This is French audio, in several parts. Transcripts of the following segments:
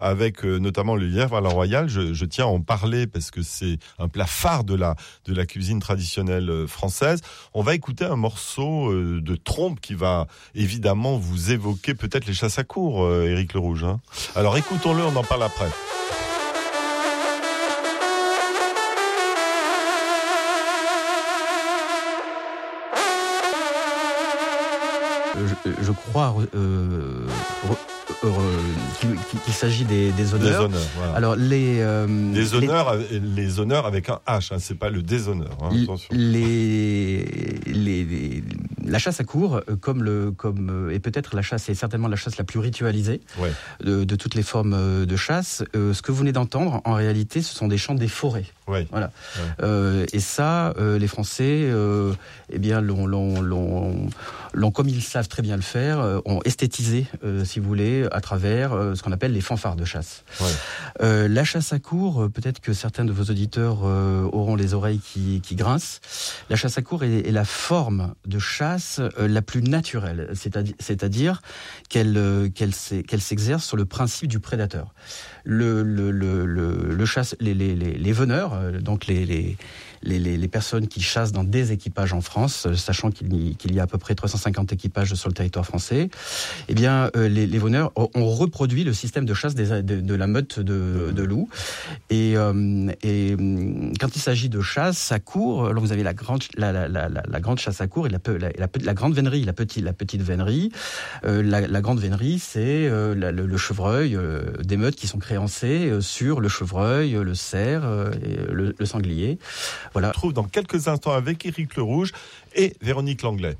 avec notamment le lièvre à la royale. Je tiens à en parler parce que c'est un plat phare de la cuisine traditionnelle française. On va écouter un morceau de trompe qui va évidemment vous évoquer peut-être les chasses à courre, Éric Le Rouge. Hein. Alors écoutons-le, on en parle après. Je crois qu'il s'agit des honneurs. Des honneurs, voilà. Alors les honneurs avec un H, hein, c'est pas le déshonneur. Hein, attention. La chasse à courre, et peut-être c'est certainement la chasse la plus ritualisée de toutes les formes de chasse. Ce que vous venez d'entendre, en réalité, ce sont des chants des forêts. Ouais. Voilà. Ouais. Et ça, les Français, l'ont comme ils savent très bien le faire, ont esthétisé, si vous voulez, à travers ce qu'on appelle les fanfares de chasse. Ouais. La chasse à courre, peut-être que certains de vos auditeurs auront les oreilles qui grincent. La chasse à courre est la forme de chasse la plus naturelle, c'est-à-dire qu'elle s'exerce sur le principe du prédateur. Les veneurs, donc les personnes qui chassent dans des équipages en France, sachant qu'il y a à peu près 350 équipages sur le territoire français, eh bien, les veneurs ont reproduit le système de chasse de la meute de loups. Et quand il s'agit de chasse à courre, alors vous avez la grande chasse à courre et la grande vénerie, la petite vénerie. La grande vénerie, c'est le chevreuil, des meutes qui sont créancées sur le chevreuil, le cerf, le sanglier. Voilà. On se retrouve dans quelques instants avec Éric Le Rouge et Véronique Langlais.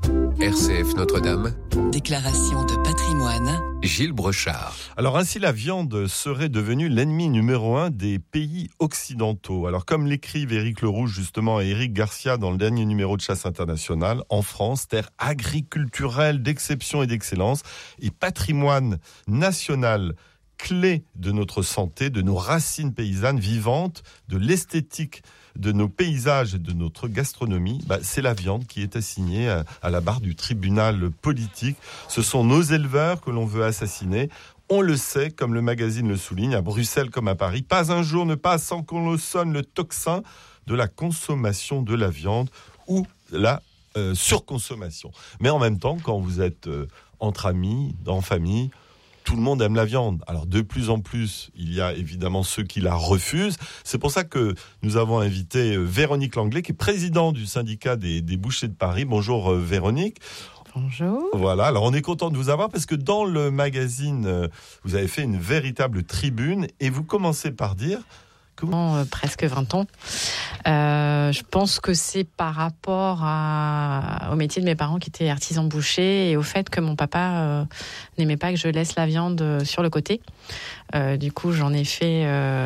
RCF Notre-Dame. Déclaration de patrimoine. Gilles Brochard. Alors ainsi, la viande serait devenue l'ennemi numéro 1 des pays occidentaux. Alors comme l'écrivent Éric Le Rouge justement et Éric Garcia dans le dernier numéro de Chasse Internationale, en France, terre agriculturelle d'exception et d'excellence et patrimoine national clé de notre santé, de nos racines paysannes vivantes, de l'esthétique de nos paysages et de notre gastronomie, c'est la viande qui est assignée à la barre du tribunal politique. Ce sont nos éleveurs que l'on veut assassiner. On le sait, comme le magazine le souligne, à Bruxelles comme à Paris, pas un jour ne passe sans qu'on nous sonne le tocsin de la consommation de la viande ou la surconsommation. Mais en même temps, quand vous êtes entre amis, en famille, tout le monde aime la viande. Alors de plus en plus, il y a évidemment ceux qui la refusent. C'est pour ça que nous avons invité Véronique Langlais, qui est présidente du syndicat des bouchers de Paris. Bonjour Véronique. Bonjour. Voilà, alors on est content de vous avoir parce que dans le magazine, vous avez fait une véritable tribune et vous commencez par dire... Presque 20 ans. Je pense que c'est par rapport au métier de mes parents qui étaient artisans bouchers et au fait que mon papa n'aimait pas que je laisse la viande sur le côté. Du coup, j'en ai fait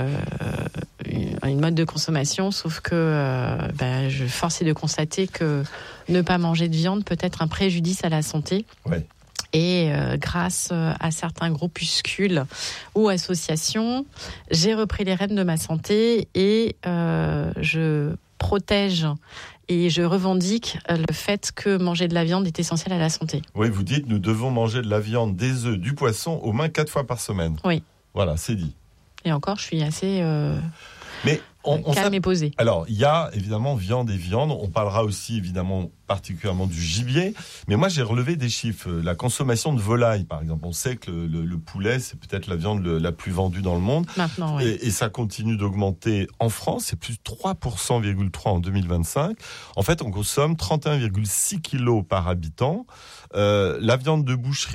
une mode de consommation, sauf que je force est de constater que ne pas manger de viande peut être un préjudice à la santé. Ouais. Et grâce à certains groupuscules ou associations, j'ai repris les rênes de ma santé et je protège et je revendique le fait que manger de la viande est essentiel à la santé. Oui, vous dites nous devons manger de la viande, des œufs, du poisson au moins 4 fois par semaine. Oui. Voilà, c'est dit. Et encore, je suis assez... Mais calme et posé. Alors, il y a évidemment viande et viande. On parlera aussi évidemment particulièrement du gibier. Mais moi, j'ai relevé des chiffres. La consommation de volaille, par exemple. On sait que le poulet, c'est peut-être la viande la plus vendue dans le monde. Maintenant, oui. Et ça continue d'augmenter en France. C'est plus 3,3% en 2025. En fait, on consomme 31,6 kilos par habitant. La viande de boucherie